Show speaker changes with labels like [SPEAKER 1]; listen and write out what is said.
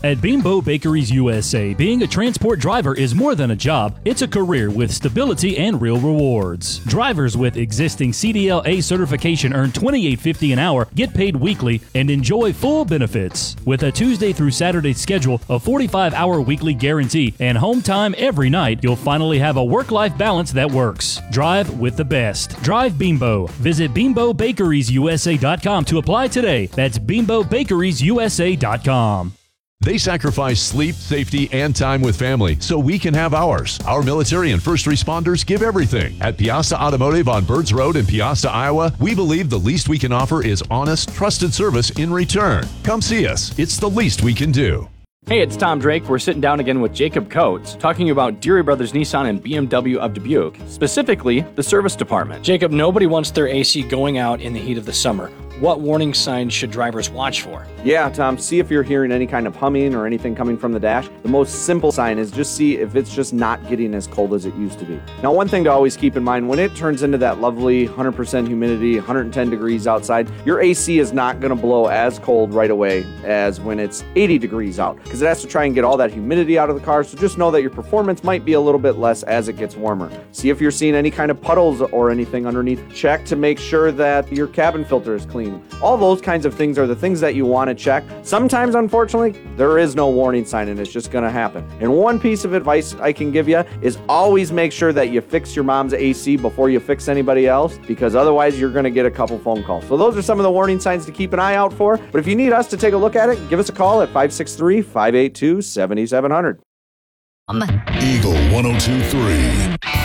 [SPEAKER 1] At Bimbo Bakeries USA, being a transport driver is more than a job, it's a career with stability and real rewards. Drivers with existing CDL-A certification earn $28.50 an hour, get paid weekly, and enjoy full benefits. With a Tuesday through Saturday schedule, a 45-hour weekly guarantee, and home time every night, you'll finally have a work-life balance that works. Drive with the best. Drive Bimbo. Visit BimboBakeriesUSA.com to apply today. That's BimboBakeriesUSA.com.
[SPEAKER 2] They sacrifice sleep, safety, and time with family so we can have ours. Our military and first responders give everything. At Piasta Automotive on Birds Road in Piasta, Iowa, we believe the least we can offer is honest, trusted service in return. Come see us. It's the least we can do.
[SPEAKER 3] Hey, it's Tom Drake. We're sitting down again with Jacob Coates, talking about Deary Brothers Nissan and BMW of Dubuque, specifically the service department.
[SPEAKER 4] Jacob, nobody wants their AC going out in the heat of the summer. What warning signs should drivers watch for?
[SPEAKER 5] Yeah, Tom, see if you're hearing any kind of humming or anything coming from the dash. The most simple sign is just see if it's just not getting as cold as it used to be. Now, one thing to always keep in mind, when it turns into that lovely 100% humidity, 110 degrees outside, your AC is not going to blow as cold right away as when it's 80 degrees out, because it has to try and get all that humidity out of the car, so just know that your performance might be a little bit less as it gets warmer. See if you're seeing any kind of puddles or anything underneath. Check to make sure that your cabin filter is clean. All those kinds of things are the things that you want to check. Sometimes, unfortunately, there is no warning sign and it's just going to happen. And one piece of advice I can give you is always make sure that you fix your mom's AC before you fix anybody else, because otherwise you're going to get a couple phone calls. So those are some of the warning signs to keep an eye out for. But if you need us to take a look at it, give us a call at 563-582-7700.
[SPEAKER 6] Eagle 102.3.